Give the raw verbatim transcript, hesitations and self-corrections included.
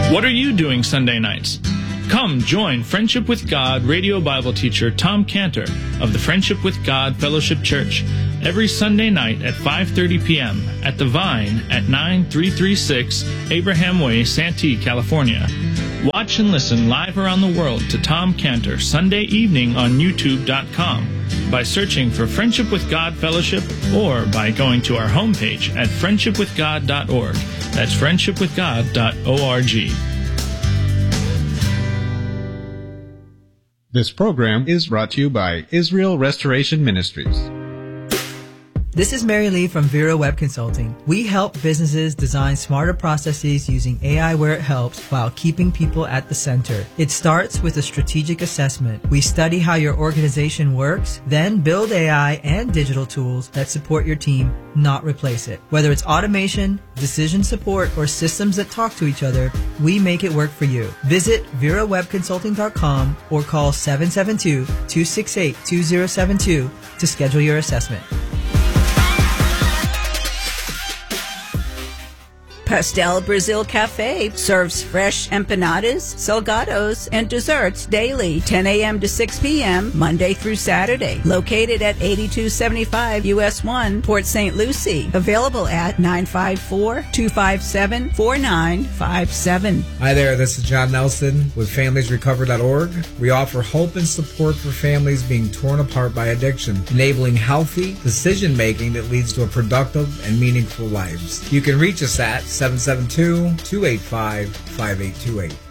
What are you doing Sunday nights? Come join Friendship with God radio Bible teacher Tom Cantor of the Friendship with God Fellowship Church every Sunday night at five thirty p.m. at The Vine at nine three three six Abraham Way, Santee, California. Watch and listen live around the world to Tom Cantor Sunday evening on YouTube dot com by searching for Friendship with God Fellowship or by going to our homepage at friendship with god dot org. That's friendship with god dot org. This program is brought to you by Israel Restoration Ministries. This is Mary Lee from Vera Web Consulting. We help businesses design smarter processes using A I where it helps while keeping people at the center. It starts with a strategic assessment. We study how your organization works, then build A I and digital tools that support your team, not replace it. Whether it's automation, decision support, or systems that talk to each other, we make it work for you. Visit vera web consulting dot com or call seven seven two, two six eight, two zero seven two to schedule your assessment. Pastel Brazil Cafe serves fresh empanadas, salgados, and desserts daily, ten a.m. to six p.m., Monday through Saturday. Located at eighty-two seventy-five U S one, Port Saint Lucie. Available at nine five four, two five seven, four nine five seven. Hi there, this is John Nelson with families recover dot org. We offer hope and support for families being torn apart by addiction, enabling healthy decision-making that leads to a productive and meaningful lives. You can reach us at seven seven two, two eight five, five eight two eight.